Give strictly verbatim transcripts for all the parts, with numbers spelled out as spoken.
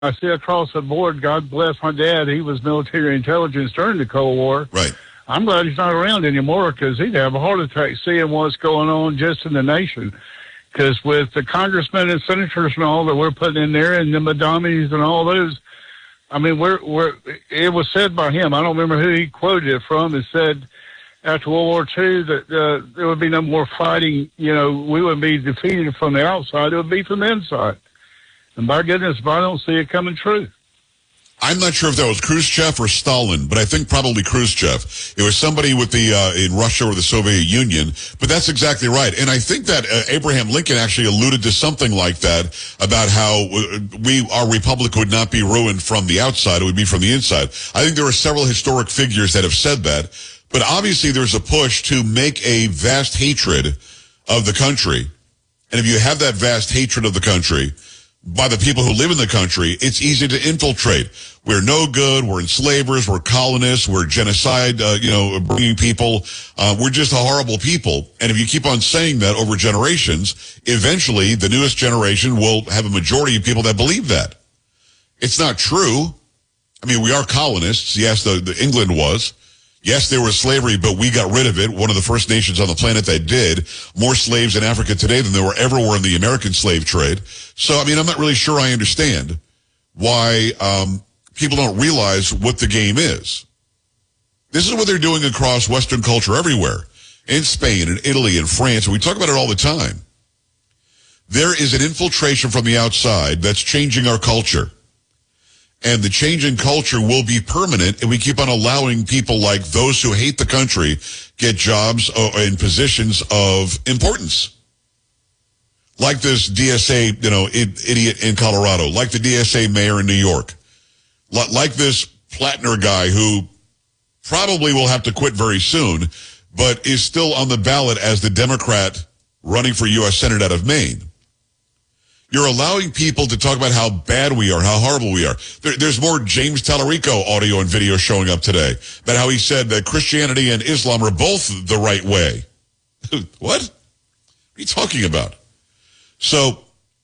I see across the board, God bless my dad, he was military intelligence during the Cold War. Right. I'm glad he's not around anymore because he'd have a heart attack seeing what's going on just in the nation. Because with the congressmen and senators and all that we're putting in there and the Madamis and all those, I mean, we're, we're, it was said by him, I don't remember who he quoted it from, it said after World War Two that uh, there would be no more fighting, you know, we wouldn't be defeated from the outside, it would be from the inside. And by goodness, if I don't see it coming true. I'm not sure if that was Khrushchev or Stalin, but I think probably Khrushchev. It was somebody with the uh, in Russia or the Soviet Union, but that's exactly right. And I think that uh, Abraham Lincoln actually alluded to something like that about how we our republic would not be ruined from the outside; it would be from the inside. I think there are several historic figures that have said that, but obviously there's a push to make a vast hatred of the country, and if you have that vast hatred of the country by the people who live in the country, it's easy to infiltrate. We're no good. We're enslavers. We're colonists. We're genocide, uh, you know, bringing people. Uh, we're just a horrible people. And if you keep on saying that over generations, eventually the newest generation will have a majority of people that believe that. It's not true. I mean, we are colonists. Yes, the, the England was. Yes, there was slavery, but we got rid of it. One of the first nations on the planet that did. More slaves in Africa today than there were ever were in the American slave trade. So, I mean, I'm not really sure I understand why um, people don't realize what the game is. This is what they're doing across Western culture everywhere. In Spain, in Italy, in France. We talk about it all the time. There is an infiltration from the outside that's changing our culture. And the change in culture will be permanent if we keep on allowing people like those who hate the country get jobs in positions of importance. Like this D S A, you know, idiot in Colorado, like the D S A mayor in New York, like this Plattner guy who probably will have to quit very soon, but is still on the ballot as the Democrat running for U S Senate out of Maine. You're allowing people to talk about how bad we are, how horrible we are. There, there's more James Tallarico audio and video showing up today about how he said that Christianity and Islam are both the right way. What? What are you talking about? So,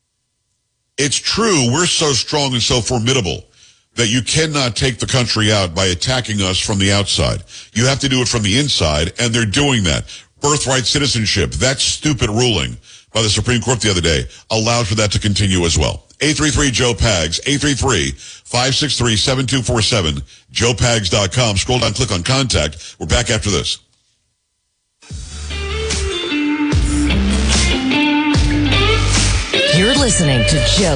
it's true, we're so strong and so formidable that you cannot take the country out by attacking us from the outside. You have to do it from the inside, and they're doing that. Birthright citizenship, that stupid ruling by the Supreme Court the other day allowed for that to continue as well. eight three three Joe Pags, eight three three, five six three, seven two four seven, joe pags dot com. Scroll down, click on contact. We're back after this. You're listening to Joe